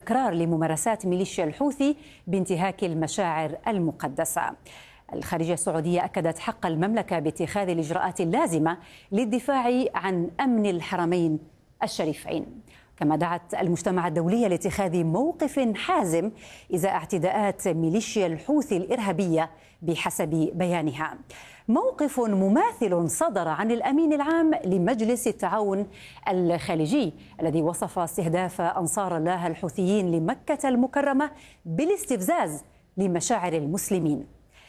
تكرار لممارسات ميليشيا الحوثي بانتهاك المشاعر المقدسة. الخارجية السعودية أكدت حق المملكة باتخاذ الإجراءات اللازمة للدفاع عن أمن الحرمين الشريفين، كما دعت المجتمع الدولي لاتخاذ موقف حازم إزاء اعتداءات ميليشيا الحوثي الإرهابية بحسب بيانها. موقف مماثل صدر عن الأمين العام لمجلس التعاون الخليجي الذي وصف استهداف أنصار الله الحوثيين لمكة المكرمة بالاستفزاز لمشاعر المسلمين.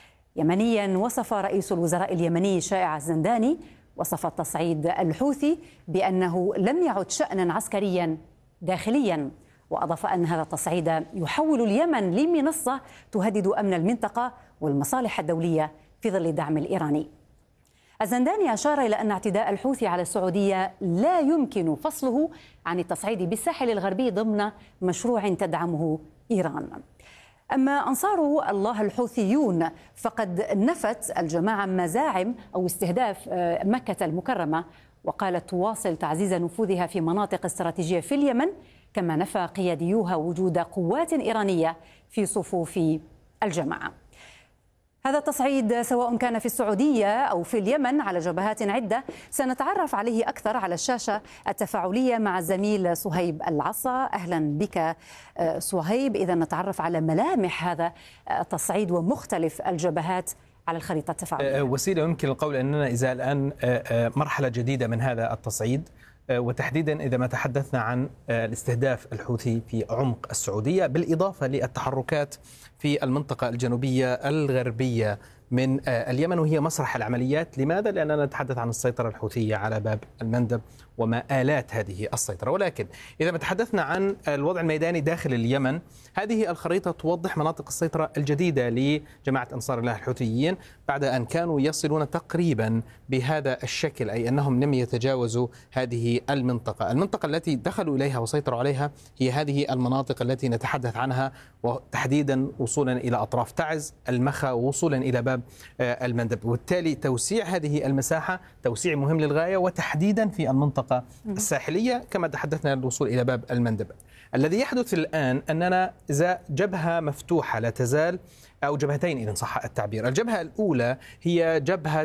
يمنيا، وصف رئيس الوزراء اليمني شائع الزنداني وصف التصعيد الحوثي بأنه لم يعد شأنا عسكريا داخليا، وأضاف أن هذا التصعيد يحول اليمن لمنصة تهدد أمن المنطقة والمصالح الدولية في ظل الدعم الإيراني. الزنداني أشار إلى أن اعتداء الحوثي على السعودية لا يمكن فصله عن التصعيد بالساحل الغربي ضمن مشروع تدعمه إيران. أما أنصار الله الحوثيون فقد نفت الجماعة مزاعم أو استهداف مكة المكرمة، وقالت تواصل تعزيز نفوذها في مناطق استراتيجية في اليمن، كما نفى قياديوها وجود قوات إيرانية في صفوف الجماعة. هذا التصعيد سواء كان في السعودية أو في اليمن على جبهات عدة سنتعرف عليه أكثر على الشاشة التفاعلية مع الزميل صهيب العصا. أهلا بك صهيب. إذا نتعرف على ملامح هذا التصعيد ومختلف الجبهات على الخريطة التفاعلية. وسيلة يمكن القول أننا إذا الآن مرحلة جديدة من هذا التصعيد، وتحديدا إذا ما تحدثنا عن الاستهداف الحوثي في عمق السعودية بالإضافة للتحركات في المنطقة الجنوبية الغربية من اليمن وهي مسرح العمليات. لماذا؟ لأننا نتحدث عن السيطرة الحوثية على باب المندب ومآلات هذه السيطرة. ولكن إذا ما تحدثنا عن الوضع الميداني داخل اليمن، هذه الخريطة توضح مناطق السيطرة الجديدة لجماعة أنصار الله الحوثيين بعد أن كانوا يصلون تقريبا بهذا الشكل، أي أنهم لم يتجاوزوا هذه المنطقة التي دخلوا إليها وسيطروا عليها هي هذه المناطق التي نتحدث عنها، وتحديدا وصولا إلى أطراف تعز، المخا، ووصولا إلى باب المندب. وبالتالي توسيع هذه المساحة توسيع مهم للغاية، وتحديدا في المنطقة الساحلية كما تحدثنا للوصول إلى باب المندب. الذي يحدث الآن أننا إذا جبهة مفتوحة لا تزال، أو جبهتين إذا صح التعبير. الجبهة الأولى هي جبهة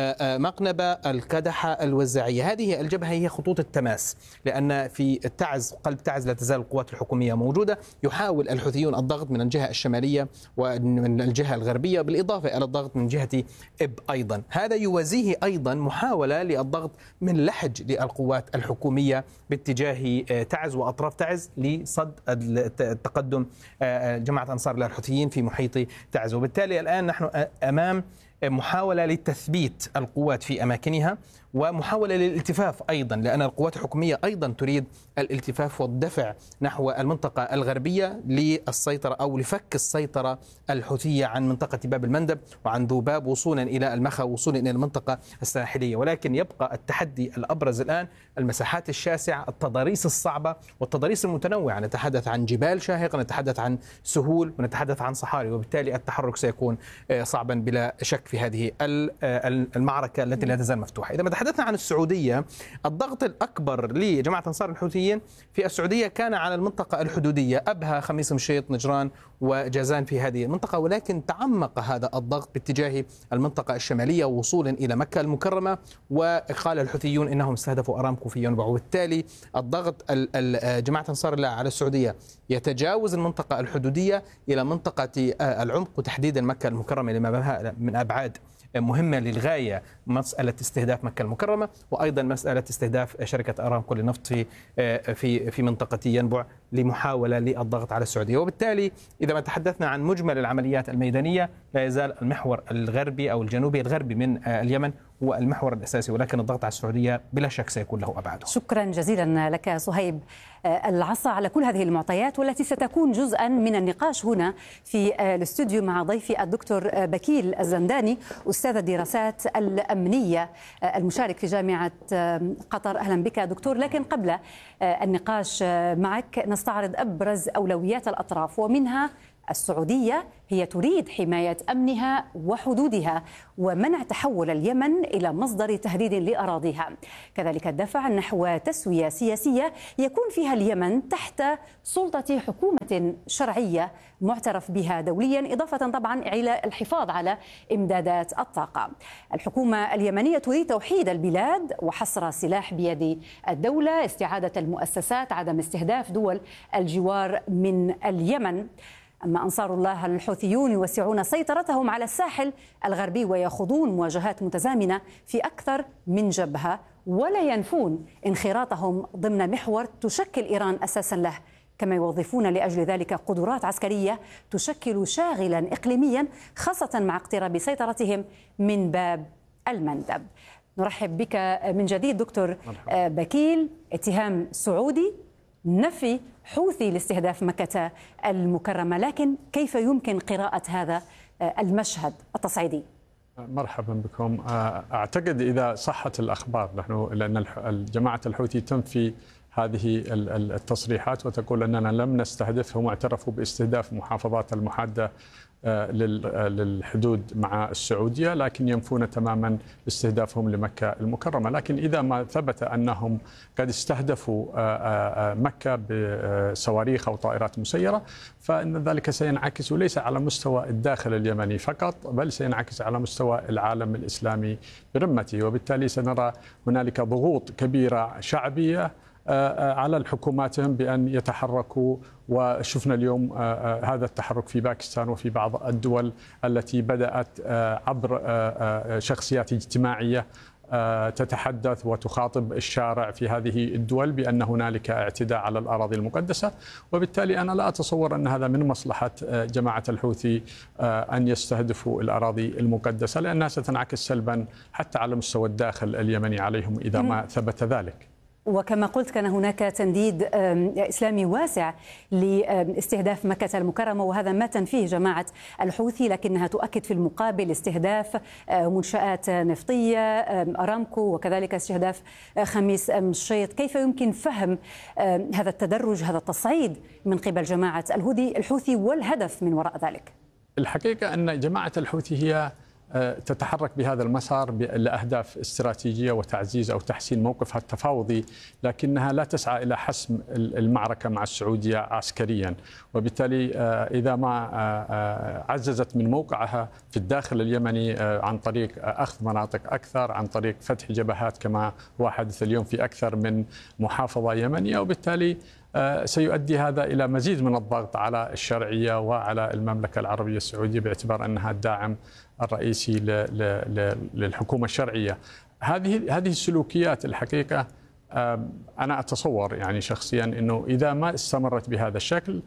مقنبة الكدحة الوزاعية. هذه الجبهة هي خطوط التماس، لأن في تعز قلب تعز لا تزال القوات الحكومية موجودة. يحاول الحوثيون الضغط من الجهة الشمالية ومن الجهة الغربية بالإضافة إلى الضغط من جهة إب أيضا. هذا يوازيه أيضا محاولة للضغط من لحج للقوات الحكومية باتجاه تعز وأطراف تعز لصد التقدم جماعة أنصار الله الحوثيين في محيط تعز. وبالتالي الآن نحن أمام محاولة لتثبيت القوات في أماكنها ومحاولة للالتفاف أيضا، لأن القوات الحكومية أيضا تريد الالتفاف والدفع نحو المنطقة الغربية للسيطرة أو لفك السيطرة الحوثية عن منطقة باب المندب وعن ذوباب وصولا إلى المخا وصولا إلى المنطقة الساحلية. ولكن يبقى التحدي الأبرز الآن المساحات الشاسعة، التضاريس الصعبة والتضاريس المتنوعة. نتحدث عن جبال شاهقة، نتحدث عن سهول، ونتحدث عن صحاري، وبالتالي التحرك سيكون صعبا بلا شك في هذه المعركة التي لا تزال مفتوحة. إذا ما تحدثنا عن السعودية، الضغط الأكبر لجماعة أنصار الحوثيين في السعودية كان على المنطقة الحدودية، أبها، خميس مشيط، نجران وجازان في هذه المنطقة، ولكن تعمق هذا الضغط باتجاه المنطقة الشمالية وصولا إلى مكة المكرمة، وقال الحوثيون إنهم استهدفوا أرامكو في ينبع. وبالتالي الضغط جماعة أنصار الله على السعودية يتجاوز المنطقة الحدودية إلى منطقة العمق وتحديدا مكة المكرمة لما بها من أبعاد مهمة للغاية، مسألة استهداف مكة المكرمة وأيضا مسألة استهداف شركة أرامكو للنفط في منطقة ينبع لمحاولة للضغط على السعودية. وبالتالي إذا ما تحدثنا عن مجمل العمليات الميدانية، لا يزال المحور الغربي أو الجنوبي الغربي من اليمن هو المحور الأساسي، ولكن الضغط على السعودية بلا شك سيكون له أبعاده. شكرا جزيلا لك صهيب العصا على كل هذه المعطيات، والتي ستكون جزءا من النقاش هنا في الاستوديو مع ضيفي الدكتور بكيل الزنداني، أستاذ الدراسات الأمنية المشارك في جامعة قطر. أهلا بك دكتور. لكن قبل النقاش معك نستعرض أبرز أولويات الأطراف، ومنها السعودية هي تريد حماية أمنها وحدودها ومنع تحول اليمن إلى مصدر تهديد لأراضيها. كذلك الدفع نحو تسوية سياسية يكون فيها اليمن تحت سلطة حكومة شرعية معترف بها دوليا، إضافة طبعا إلى الحفاظ على إمدادات الطاقة. الحكومة اليمنية تريد توحيد البلاد وحصر السلاح بيد الدولة، استعادة المؤسسات، عدم استهداف دول الجوار من اليمن. أما أنصار الله الحوثيون يوسعون سيطرتهم على الساحل الغربي ويخوضون مواجهات متزامنة في أكثر من جبهة، ولا ينفون انخراطهم ضمن محور تشكل إيران أساسا له، كما يوظفون لأجل ذلك قدرات عسكرية تشكل شاغلا إقليميا، خاصة مع اقتراب سيطرتهم من باب المندب. نرحب بك من جديد دكتور بكيل. اتهام سعودي، نفي حوثي لاستهداف مكة المكرمة، لكن كيف يمكن قراءة هذا المشهد التصعيدي؟ مرحبا بكم. أعتقد إذا صحت الأخبار لأن جماعة الحوثي تنفي هذه التصريحات وتقول أننا لم نستهدفهم، واعترفوا باستهداف محافظات المحادة للحدود مع السعودية، لكن ينفون تماما استهدافهم لمكة المكرمة. لكن إذا ما ثبت أنهم قد استهدفوا مكة بصواريخ أو طائرات مسيرة، فإن ذلك سينعكس ليس على مستوى الداخل اليمني فقط، بل سينعكس على مستوى العالم الإسلامي برمته، وبالتالي سنرى هنالك ضغوط كبيرة شعبية على الحكوماتهم بأن يتحركوا. وشفنا اليوم هذا التحرك في باكستان وفي بعض الدول التي بدأت عبر شخصيات اجتماعية تتحدث وتخاطب الشارع في هذه الدول بأن هنالك اعتداء على الأراضي المقدسة. وبالتالي أنا لا أتصور أن هذا من مصلحة جماعة الحوثي أن يستهدفوا الأراضي المقدسة، لأنها ستنعكس سلبا حتى على مستوى الداخل اليمني عليهم إذا ما ثبت ذلك. وكما قلت كان هناك تنديد إسلامي واسع لاستهداف مكة المكرمة، وهذا ما تنفيه جماعة الحوثي، لكنها تؤكد في المقابل استهداف منشآت نفطية أرامكو وكذلك استهداف خميس مشيط. كيف يمكن فهم هذا التدرج، هذا التصعيد من قبل جماعة الحوثي والهدف من وراء ذلك؟ الحقيقة أن جماعة الحوثي هي تتحرك بهذا المسار لأهداف استراتيجية وتعزيز أو تحسين موقفها التفاوضي، لكنها لا تسعى إلى حسم المعركة مع السعودية عسكريا. وبالتالي إذا ما عززت من موقعها في الداخل اليمني عن طريق أخذ مناطق أكثر، عن طريق فتح جبهات كما هو حدث اليوم في أكثر من محافظة يمنية، وبالتالي سيؤدي هذا إلى مزيد من الضغط على الشرعية وعلى المملكة العربية السعودية باعتبار أنها الداعم الرئيسي للحكومة الشرعية. هذه السلوكيات الحقيقة أنا أتصور يعني شخصيا أنه إذا ما استمرت بهذا الشكل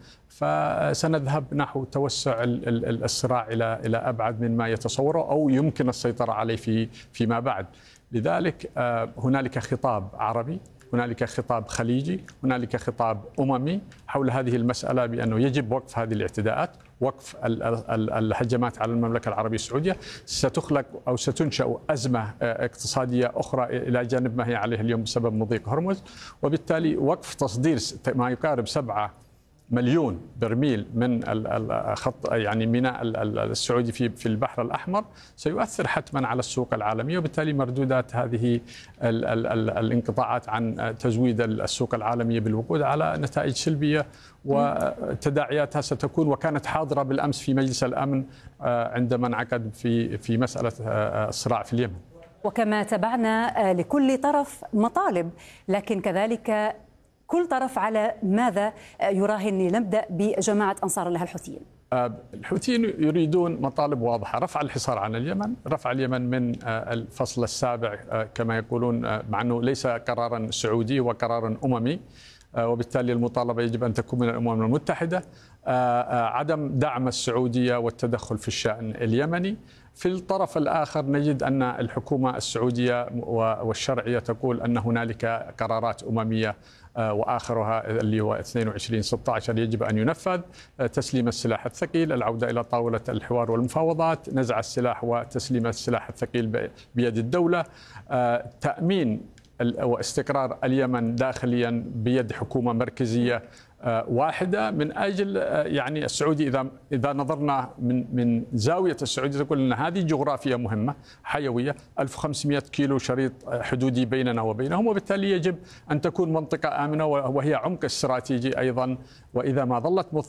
فسنذهب نحو توسع الصراع إلى أبعد مما يتصوره أو يمكن السيطرة عليه فيما بعد. لذلك هنالك خطاب عربي، هنالك خطاب خليجي، هنالك خطاب أممي حول هذه المسألة بأنه يجب وقف هذه الاعتداءات، وقف الهجمات على المملكة العربية السعودية. ستخلق أو ستنشأ أزمة اقتصادية أخرى إلى جانب ما هي عليه اليوم بسبب مضيق هرمز، وبالتالي وقف تصدير ما يقارب 7 مليون برميل من الخط يعني ميناء السعودي في البحر الأحمر سيؤثر حتما على السوق العالمية، وبالتالي مردودات هذه الانقطاعات عن تزويد السوق العالمية بالوقود على نتائج سلبية، وتداعياتها ستكون وكانت حاضرة بالأمس في مجلس الأمن عندما انعقد في مسألة الصراع في اليمن. وكما تبعنا لكل طرف مطالب، لكن كذلك كل طرف على ماذا يراهن. نبدأ بجماعة أنصار الله الحوثيين. الحوثيين يريدون مطالب واضحة: رفع الحصار عن اليمن، رفع اليمن من الفصل السابع كما يقولون، مع أنه ليس قرارا سعودي وقرارا أممي، وبالتالي المطالبة يجب أن تكون من الأمم المتحدة. عدم دعم السعودية والتدخل في الشأن اليمني. في الطرف الآخر نجد أن الحكومة السعودية والشرعية تقول أن هنالك قرارات أممية وآخرها اللي هو 22/16 يجب أن ينفذ: تسليم السلاح الثقيل، العودة إلى طاولة الحوار والمفاوضات، نزع السلاح وتسليم السلاح الثقيل بيد الدولة، تأمين واستقرار اليمن داخليا بيد حكومة مركزية واحدة من أجل يعني السعودي إذا نظرنا من زاوية السعودية تقول أن هذه جغرافية مهمة حيوية، 1500 كيلو شريط حدودي بيننا وبينهم، وبالتالي يجب أن تكون منطقة آمنة وهي عمق استراتيجي أيضا. وإذا ما ظلت